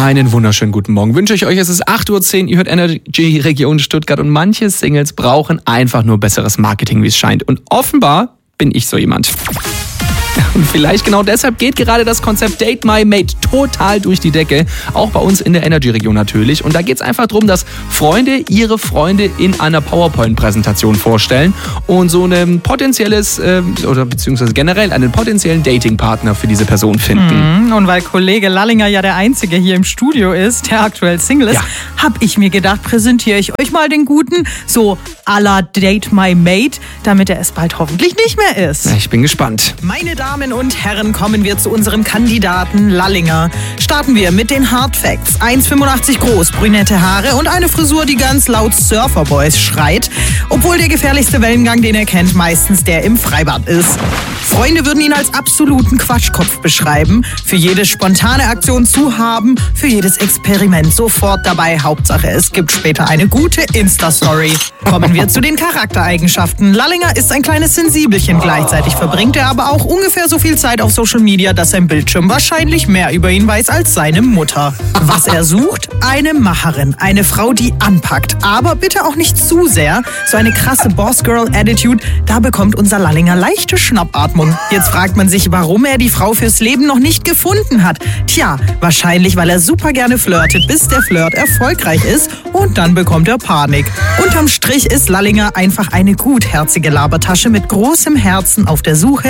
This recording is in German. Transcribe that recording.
Einen wunderschönen guten Morgen wünsche ich euch. Es ist 8:10 Uhr, ihr hört Energy Region Stuttgart und manche Singles brauchen einfach nur besseres Marketing, wie es scheint. Und offenbar bin ich so jemand. Und vielleicht genau deshalb geht gerade das Konzept Date My Mate total durch die Decke. Auch bei uns in der Energy-Region natürlich. Und da geht es einfach darum, dass Freunde ihre Freunde in einer PowerPoint-Präsentation vorstellen und so ein potenzielles oder beziehungsweise generell einen potenziellen Dating-Partner für diese Person finden. Und weil Kollege Lallinger ja der Einzige hier im Studio ist, der aktuell Single ist, habe ich mir gedacht, präsentiere ich euch mal den Guten, so à la Date My Mate, damit er es bald hoffentlich nicht mehr ist. Ich bin gespannt. Meine Damen und Herren, kommen wir zu unserem Kandidaten Lallinger. Starten wir mit den Hard Facts. 1,85 groß, brünette Haare und eine Frisur, die ganz laut Surferboys schreit. Obwohl der gefährlichste Wellengang, den er kennt, meistens der im Freibad ist. Freunde würden ihn als absoluten Quatschkopf beschreiben. Für jede spontane Aktion zu haben, für jedes Experiment sofort dabei. Hauptsache, es gibt später eine gute Insta-Story. Kommen wir zu den Charaktereigenschaften. Lallinger ist ein kleines Sensibelchen. Gleichzeitig verbringt er aber auch ungefähr so viel Zeit auf Social Media, dass sein Bildschirm wahrscheinlich mehr über ihn weiß als seine Mutter. Was er sucht? Eine Macherin. Eine Frau, die anpackt. Aber bitte auch nicht zu sehr. So eine krasse Boss-Girl-Attitude, da bekommt unser Lallinger leichte Schnappatmung. Jetzt fragt man sich, warum er die Frau fürs Leben noch nicht gefunden hat. Tja, wahrscheinlich, weil er super gerne flirtet, bis der Flirt erfolgreich ist und dann bekommt er Panik. Unterm Strich ist Lallinger einfach eine gutherzige Labertasche mit großem Herzen auf der Suche